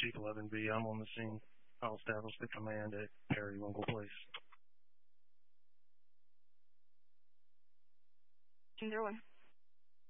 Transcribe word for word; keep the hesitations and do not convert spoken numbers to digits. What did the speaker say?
Chief eleven B. I'm on the scene. I'll establish the command at Periwinkle Place. Zero one.